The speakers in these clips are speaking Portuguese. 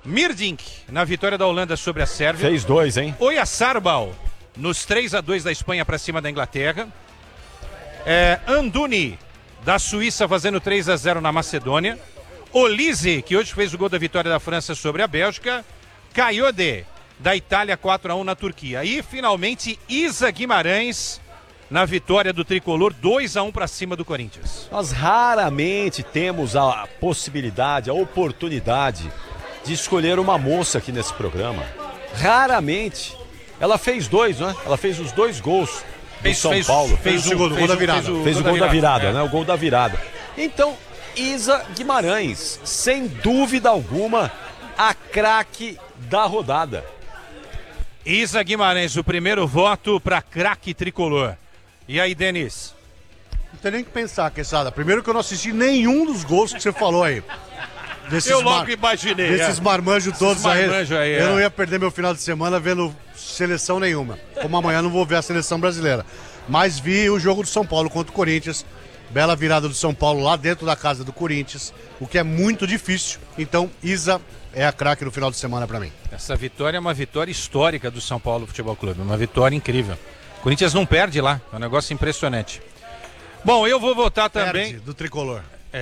Mirdink, na vitória da Holanda sobre a Sérvia. Fez 2, hein? Oyarzabal, nos 3-2 da Espanha para cima da Inglaterra. Anduni, da Suíça, fazendo 3-0 na Macedônia. Olise, que hoje fez o gol da vitória da França sobre a Bélgica. Kayode, da Itália, 4-1 na Turquia. E, finalmente, Isa Guimarães, na vitória do Tricolor, 2-1 para cima do Corinthians. Nós raramente temos a possibilidade, a oportunidade de escolher uma moça aqui nesse programa. Raramente. Ela fez 2, né? Ela fez os 2 gols do São Paulo. Fez o gol da virada. Fez o gol da virada, né? O gol da virada. Então, Isa Guimarães, sem dúvida alguma, a craque da rodada. Isa Guimarães, o primeiro voto para craque tricolor. E aí, Denis? Não tem nem o que pensar, Quesada. Primeiro que eu não assisti nenhum dos gols que você falou aí. Eu logo imaginei. Desses marmanjos todos aí. Eu não ia ia perder meu final de semana vendo seleção nenhuma. Como amanhã não vou ver a seleção brasileira. Mas vi o jogo do São Paulo contra o Corinthians. Bela virada do São Paulo lá dentro da casa do Corinthians. O que é muito difícil. Então, Isa é a craque no final de semana pra mim. Essa vitória é uma vitória histórica do São Paulo Futebol Clube. Uma vitória incrível. O Corinthians não perde lá. É um negócio impressionante. Bom, eu vou votar também... Perde do Tricolor.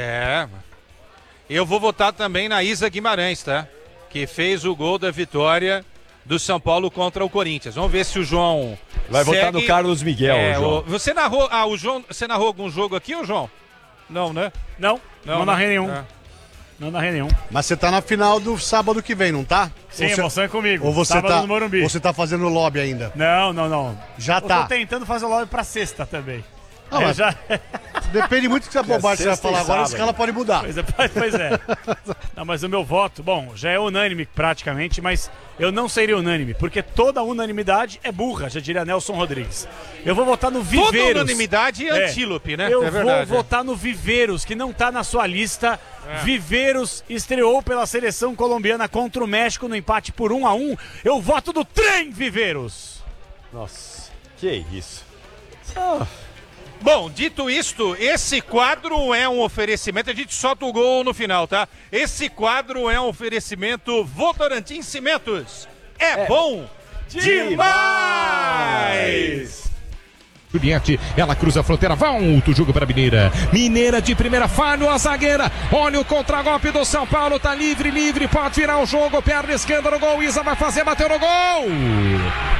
Eu vou votar também na Isa Guimarães, tá? Que fez o gol da vitória do São Paulo contra o Corinthians. Vamos ver se o João vai votar no Carlos Miguel, João. Você narrou, o João, você narrou algum jogo aqui, ô João? Não, né? Não narrei nenhum. Não narrei nenhum. Mas você tá na final do sábado que vem, não tá? Sim, a emoção é comigo. Ou você sábado tá no Morumbi. Ou você tá fazendo lobby ainda? Não. Já Eu tá. tô tentando fazer o lobby pra sexta também. Não, mas depende muito do que a bobagem você vai falar agora, esse cara pode mudar. Pois é. Não, mas o meu voto, bom, já é unânime praticamente, mas eu não seria unânime, porque toda unanimidade é burra, já diria Nelson Rodrigues. Eu vou votar no Viveiros. Toda unanimidade é antílope, né? Eu vou votar no Viveiros, que não tá na sua lista. Viveiros estreou pela seleção colombiana contra o México no empate por 1-1. Eu voto do trem, Viveiros. Nossa, que isso. Bom, dito isto, esse quadro é um oferecimento, a gente solta o gol no final, tá? Esse quadro é um oferecimento Votorantim Cimentos. É bom demais! Juliette, ela cruza a fronteira, volta o jogo para Mineira. Mineira de primeira, falha a zagueira. Olha o contragolpe do São Paulo, tá livre, pode virar o jogo, perna esquerda no gol. Isa vai fazer, bateu no gol!